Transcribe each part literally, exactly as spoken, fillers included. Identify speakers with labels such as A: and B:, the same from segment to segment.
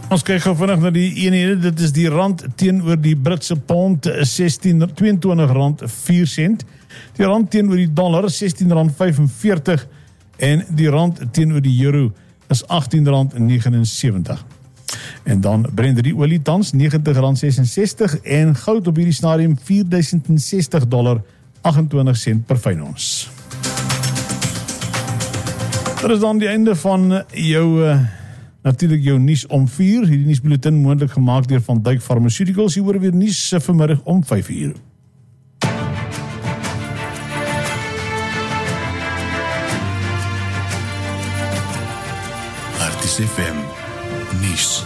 A: Ons kyk gou vinnig na die eenhede, dit is die rand teenoor die Britse pond, sestien tweeëntwintig rand vier sent. Die rand teenoor die dollar, sestien rand vyfenveertig en die rand teenoor die euro is agttien rand negenensewentig. En dan Brent olie tans negentig rand sesensestig en goud op hierdie stadium vier duisend sestig dollar agentwintig sent per fyn ons. Dit is dan die einde van jou uh, natuurlik jou nuus om vier. Hierdie nuusbulletin moontlik gemaak deur Van Dijk Pharmaceuticals. Hier hoor weer nuus vanmiddag om vyf uur.
B: Artis F M nuus.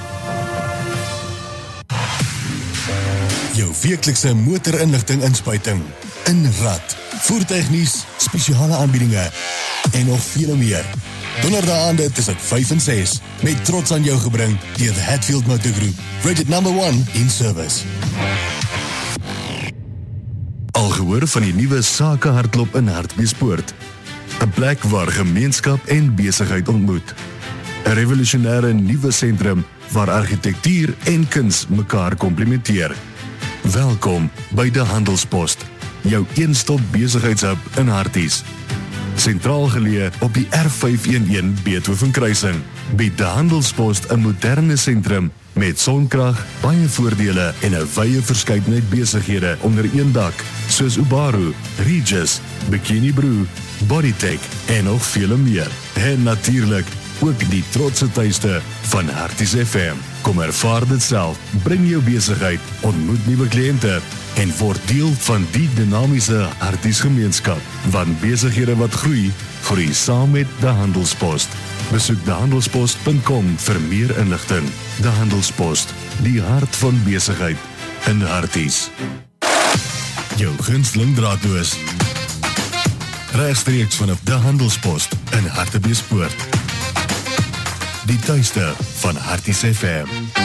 B: Jou weeklikse motorinligting inspuiting in Rad, voertuignuus, spesiale aanbiedinge en nog veel meer. Donderdaande tussen vyf en ses met trots aan jou gebring deur the Hatfield Motor Group, rated number one in service. Al gehoor van die nuwe sakehardloop in Hartbeespoort, 'n plek waar gemeenskap en besigheid ontmoet. 'n Revolusionêre nuwe sentrum waar argitektuur en kuns mekaar komplementeer. Welkom by De Handelspost, jou een-stop besigheidshub in Harties. Sentraal geleë op die R vyf een een Beethoven kruising, bied De Handelspost 'n moderne sentrum met sonkrag, baie voordele en 'n wye verskeidenheid besighede onder een dak, soos Ubaru, Regis, Bikini Brew, Bodytech en nog vele meer. En natuurlik ook die trotse tuiste van Harties F M. Kom ervaar dit self, bring jou besigheid, ontmoet nuwe kliënte en word deel van die dinamiese Harties gemeenskap. Want besighede wat groei, groei saam met De Handelspost. Besoek de handelspost punt com vir meer inligting. De Handelspost, die hart van besigheid in Harties. Jou gunsteling draadloos. Regstreeks vanaf De Handelspost in Hartbeespoort. Die tuiste van Harties F M.